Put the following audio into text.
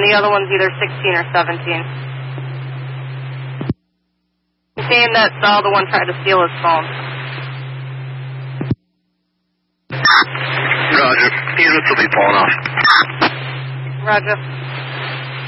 the other one's either 16 or 17. He's saying that the other one tried to steal his phone. Roger. Units will be pulling off. Roger.